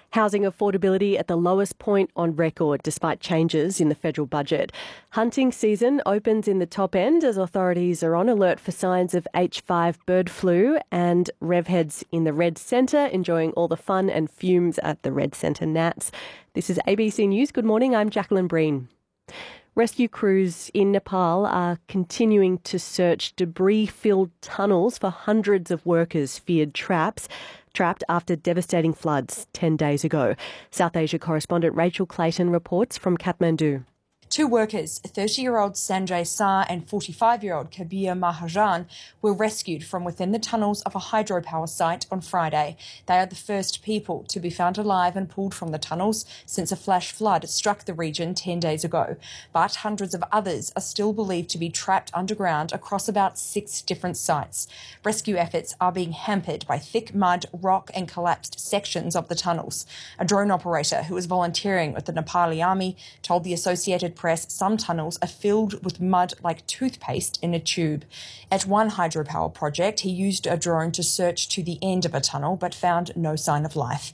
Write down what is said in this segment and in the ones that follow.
Housing affordability at the lowest point on record despite changes in the federal budget. Hunting season opens in the top end as authorities are on alert for signs of H5 bird flu, and revheads in the Red Centre enjoying all the fun and fumes at the Red Centre Nats. This is ABC News. Good morning, I'm Jacqueline Breen. Rescue crews in Nepal are continuing to search debris-filled tunnels for hundreds of workers feared trapped after devastating floods 10 days ago. South Asia correspondent Rachel Clayton reports from Kathmandu. Two workers, 30-year-old Sanjay Sah and 45-year-old Kabir Mahajan, were rescued from within the tunnels of a hydropower site on Friday. They are the first people to be found alive and pulled from the tunnels since a flash flood struck the region 10 days ago. But hundreds of others are still believed to be trapped underground across about 6 different sites. Rescue efforts are being hampered by thick mud, rock and collapsed sections of the tunnels. A drone operator who was volunteering with the Nepali army told the Associated Press some tunnels are filled with mud like toothpaste in a tube. At one hydropower project, he used a drone to search to the end of a tunnel but found no sign of life.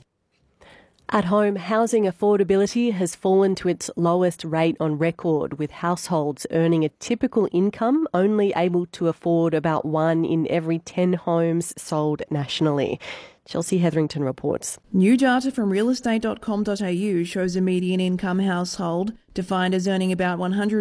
At home, housing affordability has fallen to its lowest rate on record, with households earning a typical income only able to afford about 1 in every 10 homes sold nationally. Chelsea Hetherington reports. New data from realestate.com.au shows a median income household, defined as earning about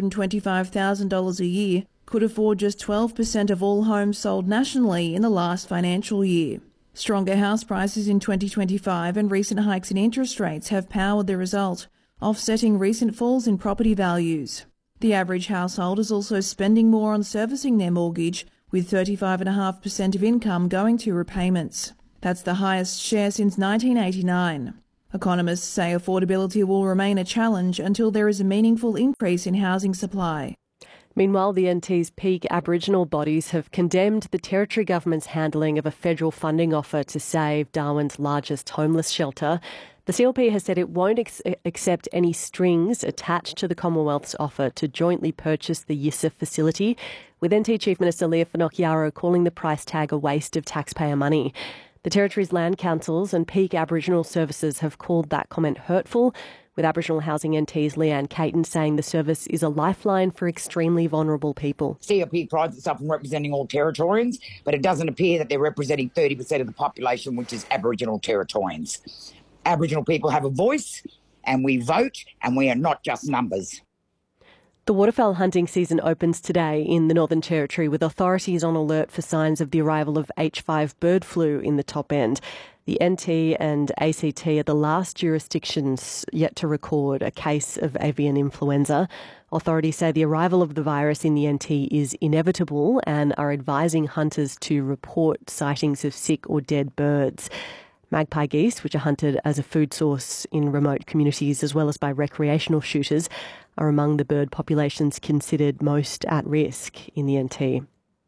$125,000 a year, could afford just 12% of all homes sold nationally in the last financial year. Stronger house prices in 2025 and recent hikes in interest rates have powered the result, offsetting recent falls in property values. The average household is also spending more on servicing their mortgage, with 35.5% of income going to repayments. That's the highest share since 1989. Economists say affordability will remain a challenge until there is a meaningful increase in housing supply. Meanwhile, the NT's peak Aboriginal bodies have condemned the Territory Government's handling of a federal funding offer to save Darwin's largest homeless shelter. The CLP has said it won't accept any strings attached to the Commonwealth's offer to jointly purchase the Yissa facility, with NT Chief Minister Leah Finocchiaro calling the price tag a waste of taxpayer money. The Territory's land councils and peak Aboriginal services have called that comment hurtful, with Aboriginal Housing NT's Leanne Caton saying the service is a lifeline for extremely vulnerable people. CLP prides itself on representing all Territorians, but it doesn't appear that they're representing 30% of the population, which is Aboriginal Territorians. Aboriginal people have a voice, and we vote, and we are not just numbers. The waterfowl hunting season opens today in the Northern Territory, with authorities on alert for signs of the arrival of H5 bird flu in the top end. The NT and ACT are the last jurisdictions yet to record a case of avian influenza. Authorities say the arrival of the virus in the NT is inevitable and are advising hunters to report sightings of sick or dead birds. Magpie geese, which are hunted as a food source in remote communities as well as by recreational shooters, are among the bird populations considered most at risk in the NT.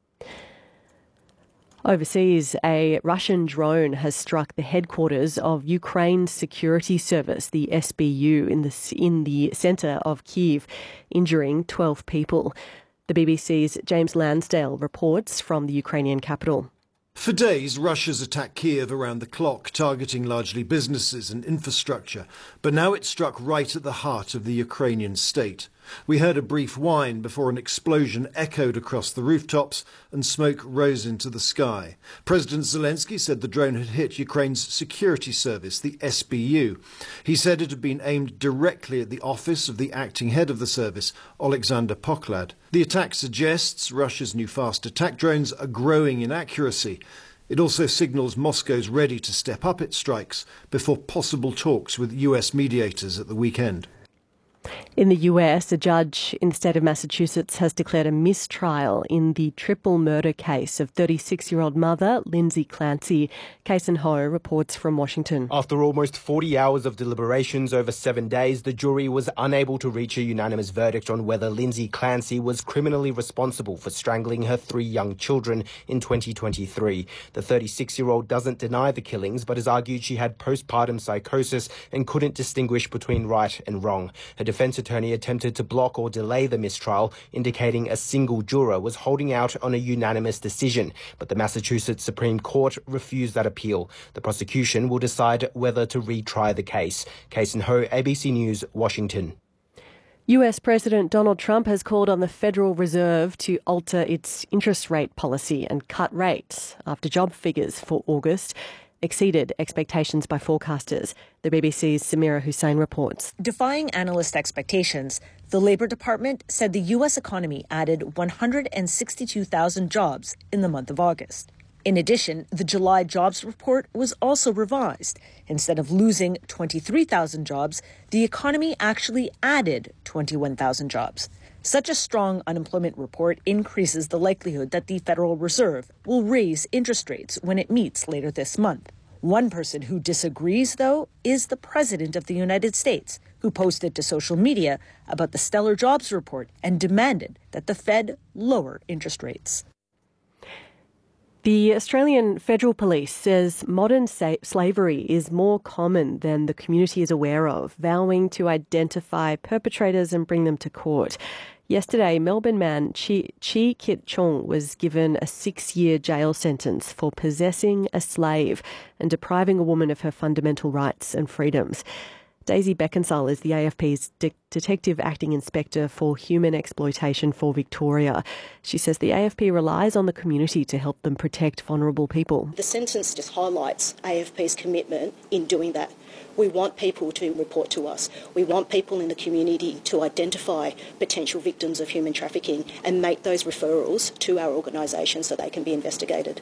Overseas, a Russian drone has struck the headquarters of Ukraine's security service, the SBU, in the centre of Kyiv, injuring 12 people. The BBC's James Lansdale reports from the Ukrainian capital. For days, Russia's attacked Kyiv around the clock, targeting largely businesses and infrastructure. But now it struck right at the heart of the Ukrainian state. We heard a brief whine before an explosion echoed across the rooftops and smoke rose into the sky. President Zelensky said the drone had hit Ukraine's security service, the SBU. He said it had been aimed directly at the office of the acting head of the service, Alexander Poklad. The attack suggests Russia's new fast attack drones are growing in accuracy. It also signals Moscow's ready to step up its strikes before possible talks with US mediators at the weekend. In the US, a judge in the state of Massachusetts has declared a mistrial in the triple murder case of 36-year-old mother Lindsay Clancy. Kason Ho reports from Washington. After almost 40 hours of deliberations over 7 days, the jury was unable to reach a unanimous verdict on whether Lindsay Clancy was criminally responsible for strangling her 3 young children in 2023. The 36-year-old doesn't deny the killings, but has argued she had postpartum psychosis and couldn't distinguish between right and wrong. Her defence attorney attempted to block or delay the mistrial, indicating a single juror was holding out on a unanimous decision. But the Massachusetts Supreme Court refused that appeal. The prosecution will decide whether to retry the case. Kason Ho, ABC News, Washington. US President Donald Trump has called on the Federal Reserve to alter its interest rate policy and cut rates after job figures for August exceeded expectations by forecasters. The BBC's Samira Hussain reports. Defying analyst expectations, the Labor Department said the U.S. economy added 162,000 jobs in the month of August. In addition, the July jobs report was also revised. Instead of losing 23,000 jobs, the economy actually added 21,000 jobs. Such a strong unemployment report increases the likelihood that the Federal Reserve will raise interest rates when it meets later this month. One person who disagrees, though, is the President of the United States, who posted to social media about the stellar jobs report and demanded that the Fed lower interest rates. The Australian Federal Police says modern slavery is more common than the community is aware of, vowing identify perpetrators and bring them to court. Yesterday, Melbourne man Chi Kit Chung was given a 6-year jail sentence for possessing a slave and depriving a woman of her fundamental rights and freedoms. Daisy Beckinsale is the AFP's Detective Acting Inspector for Human Exploitation for Victoria. She says the AFP relies on the community to help them protect vulnerable people. The sentence just highlights AFP's commitment in doing that. We want people to report to us. We want people in the community to identify potential victims of human trafficking and make those referrals to our organisation so they can be investigated.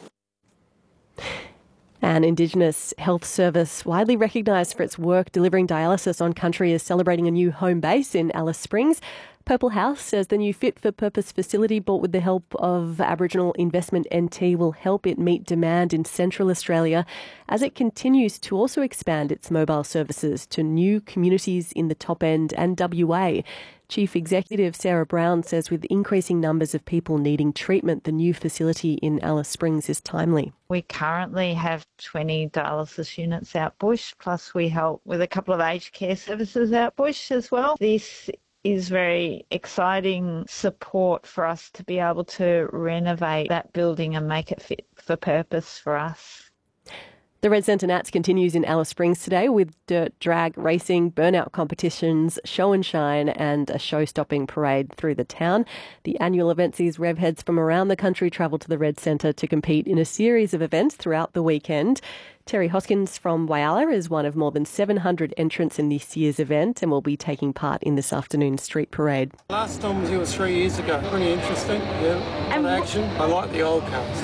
An Indigenous health service widely recognised for its work delivering dialysis on country is celebrating a new home base in Alice Springs. Purple House says the new fit-for-purpose facility bought with the help of Aboriginal Investment NT will help it meet demand in Central Australia as it continues to also expand its mobile services to new communities in the top end and WA. Chief Executive Sarah Brown says with increasing numbers of people needing treatment, the new facility in Alice Springs is timely. We currently have 20 dialysis units out bush, plus we help with a couple of aged care services out bush as well. This is very exciting support for us to be able to renovate that building and make it fit for purpose for us. The Red Centre Nats continues in Alice Springs today with dirt drag racing, burnout competitions, show and shine and a show-stopping parade through the town. The annual event sees rev heads from around the country travel to the Red Centre to compete in a series of events throughout the weekend. Terry Hoskins from Whyalla is one of more than 700 entrants in this year's event and will be taking part in this afternoon's street parade. Last time was here 3 years ago. Pretty interesting, yeah. A lot of action. I like the old cars.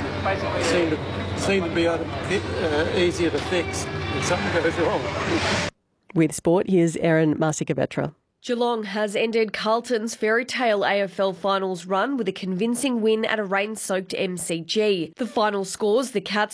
Seem to be easier to fix if something goes wrong. With sport, here's Erin Marsica-Betra. Geelong has ended Carlton's fairy tale AFL finals run with a convincing win at a rain-soaked MCG. The final scores the Cats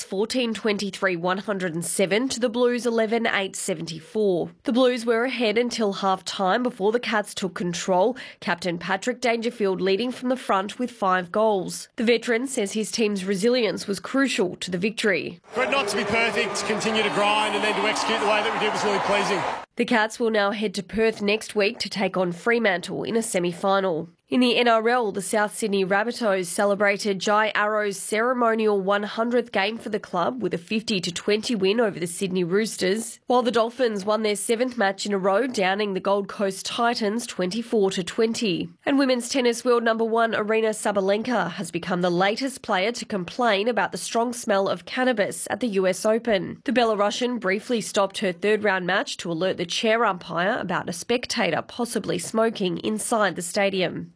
14-23-107 to the Blues 11-8-74. The Blues were ahead until half-time before the Cats took control, Captain Patrick Dangerfield leading from the front with 5 goals. The veteran says his team's resilience was crucial to the victory. For it not to be perfect, to continue to grind and then to execute the way that we did was really pleasing. The Cats will now head to Perth next week to take on Fremantle in a semi-final. In the NRL, the South Sydney Rabbitohs celebrated Jai Arrow's ceremonial 100th game for the club with a 50-20 win over the Sydney Roosters, while the Dolphins won their 7th match in a row, downing the Gold Coast Titans 24-20. And women's tennis world number 1 Aryna Sabalenka has become the latest player to complain about the strong smell of cannabis at the US Open. The Belarusian briefly stopped her third-round match to alert the chair umpire about a spectator possibly smoking inside the stadium.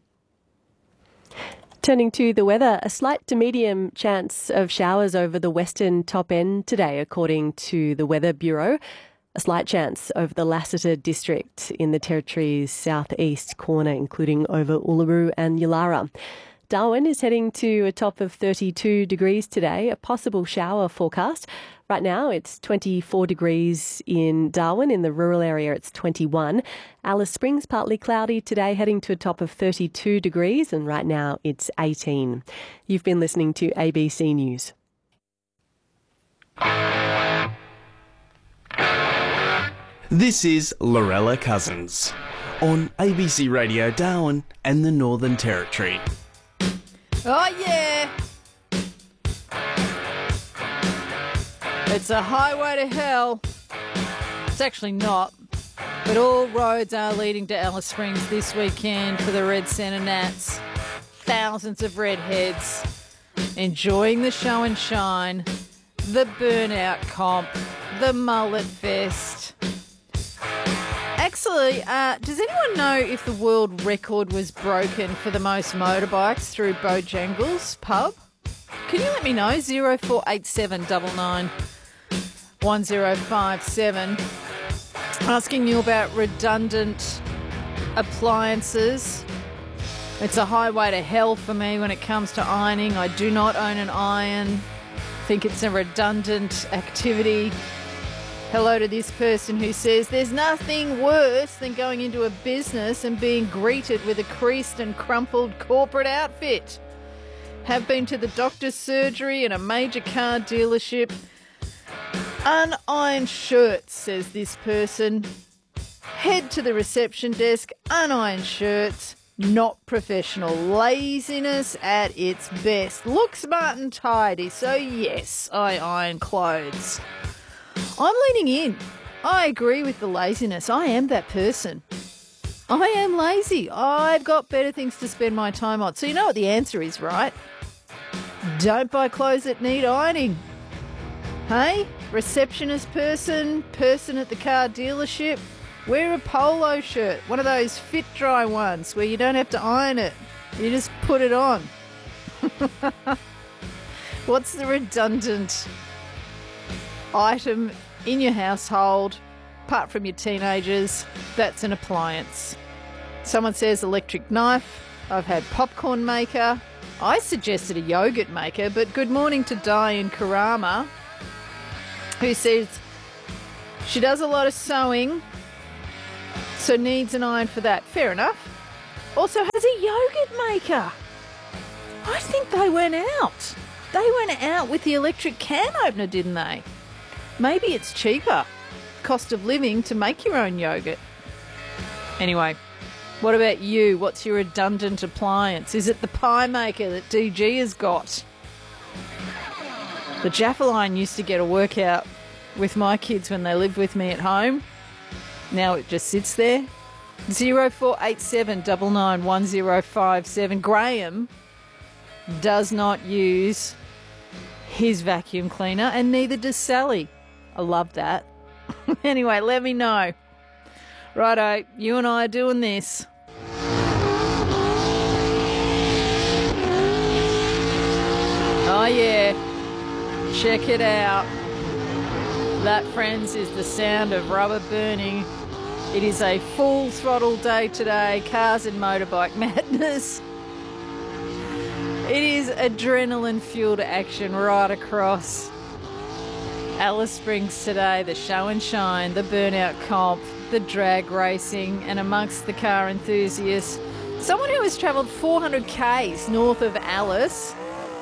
Turning to the weather, a slight to medium chance of showers over the western top end today, according to the Weather Bureau. A slight chance over the Lassiter district in the Territory's southeast corner, including over Uluru and Yulara. Darwin is heading to a top of 32 degrees today, a possible shower forecast. Right now it's 24 degrees in Darwin. In the rural area it's 21. Alice Springs partly cloudy today, heading to a top of 32 degrees, and right now it's 18. You've been listening to ABC News. This is Lorella Cousins. on ABC Radio Darwin and the Northern Territory. Oh, yeah. It's a highway to hell. It's actually not. But all roads are leading to Alice Springs this weekend for the Red Centre Nats. Thousands of redheads enjoying the show and shine, the burnout comp, the mullet fest. Actually, does anyone know if the world record was broken for the most motorbikes through Bojangles pub? Can you let me know? 0487 99 1057. Asking you about redundant appliances. It's a highway to hell for me when it comes to ironing. I do not own an iron. Think it's a redundant activity. Hello to this person who says there's nothing worse than going into a business and being greeted with a creased and crumpled corporate outfit. Have been to the doctor's surgery and a major car dealership. Unironed shirts, says this person. Head to the reception desk, unironed shirts. Not professional. Laziness at its best. Look smart and tidy, so yes, I iron clothes. I'm leaning in. I agree with the laziness. I am that person. I am lazy. I've got better things to spend my time on. So you know what the answer is, right? Don't buy clothes that need ironing. Hey, receptionist person at the car dealership, wear a polo shirt, one of those fit dry ones where you don't have to iron it. You just put it on. What's the redundant item in your household, apart from your teenagers, that's an appliance? Someone says electric knife. I've had popcorn maker. I suggested a yogurt maker, but good morning to Di in Karama, who says she does a lot of sewing, so needs an iron for that. Fair enough. Also has a yogurt maker. I think they went out. They went out with the electric can opener, didn't they? Maybe it's cheaper, cost of living, to make your own yogurt. Anyway, what about you? What's your redundant appliance? Is it the pie maker that DG has got? The Jaffa line used to get a workout with my kids when they lived with me at home. Now it just sits there. 0487 99 1057. Graham does not use his vacuum cleaner, and neither does Sally. I love that. Anyway, let me know. Righto, you and I are doing this. Oh yeah, check it out. That, friends, is the sound of rubber burning. It is a full throttle day today, cars and motorbike madness. It is adrenaline-fueled action right across Alice Springs today. The show and shine, the burnout comp, the drag racing, and amongst the car enthusiasts, someone who has travelled 400 k's north of Alice,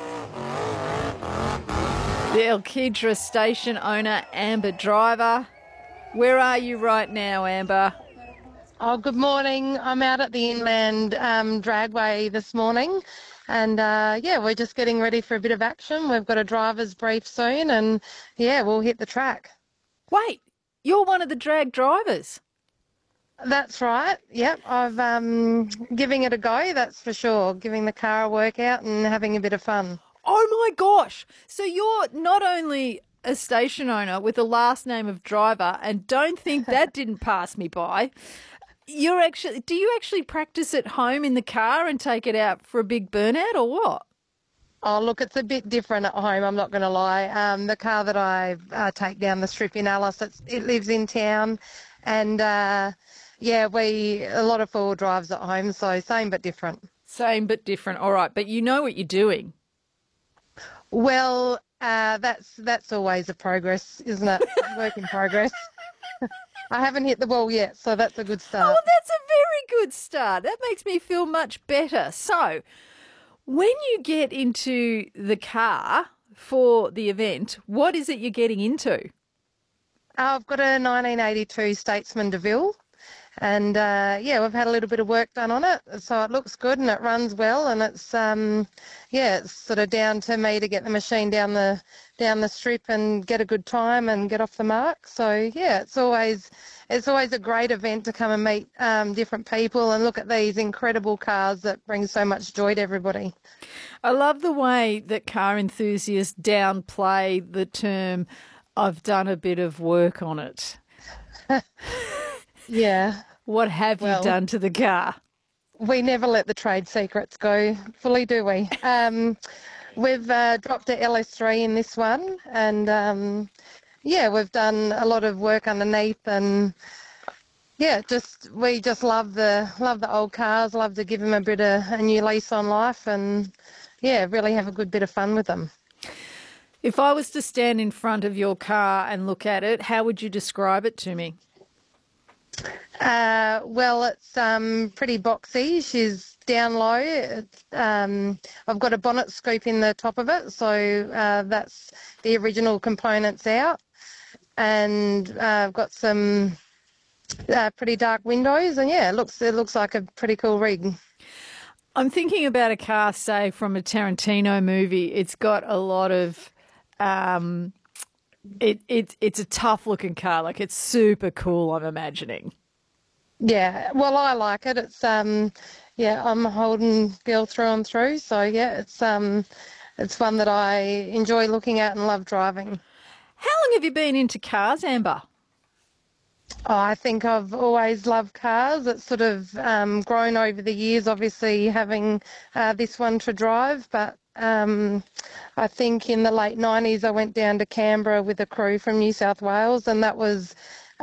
the Elkidra station owner, Amber Driver. Where are you right now, Amber? Oh, good morning. I'm out at the Inland Dragway this morning. And, we're just getting ready for a bit of action. We've got a driver's brief soon and, we'll hit the track. Wait, you're one of the drag drivers? That's right. Yep, I've giving it a go, that's for sure. Giving the car a workout and having a bit of fun. Oh, my gosh. So you're not only a station owner with the last name of Driver, and don't think that didn't pass me by. Do you actually practice at home in the car and take it out for a big burnout, or what? Oh, look, it's a bit different at home, I'm not going to lie. The car that I take down the strip in Alice, it lives in town, and a lot of four-wheel drives at home, so same but different. Same but different, all right, but you know what you're doing. Well, that's always a progress, isn't it? Work in progress. I haven't hit the wall yet, so that's a good start. Oh, well, that's a very good start. That makes me feel much better. So, when you get into the car for the event, what is it you're getting into? I've got a 1982 Statesman DeVille, And we've had a little bit of work done on it, so it looks good and it runs well, and it's it's sort of down to me to get the machine down the strip and get a good time and get off the mark. So it's always a great event to come and meet different people and look at these incredible cars that bring so much joy to everybody. I love the way that car enthusiasts downplay the term, "I've done a bit of work on it." Yeah. What have you done to the car? We never let the trade secrets go fully, do we? We've dropped a LS3 in this one, and we've done a lot of work underneath, and we just love the old cars, love to give them a bit of a new lease on life, and really have a good bit of fun with them. If I was to stand in front of your car and look at it, how would you describe it to me? It's pretty boxy. She's down low. I've got a bonnet scoop in the top of it, so that's the original components out. And I've got some pretty dark windows, and it looks like a pretty cool rig. I'm thinking about a car, say, from a Tarantino movie. It's got a lot of it's a tough looking car, like it's super cool, I'm imagining. Yeah, well, I like it. It's I'm a Holden girl through and through, so it's one that I enjoy looking at and love driving. How long have you been into cars, Amber? Oh, I think I've always loved cars. It's sort of grown over the years, obviously having this one to drive, but I think in the late 90s I went down to Canberra with a crew from New South Wales, and that was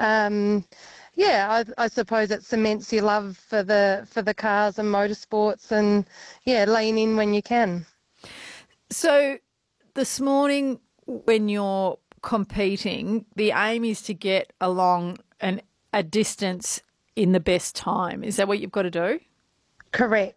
I suppose it cements your love for the cars and motorsports, and lean in when you can. So this morning when you're competing, the aim is to get along a distance in the best time. Is that what you've got to do? Correct.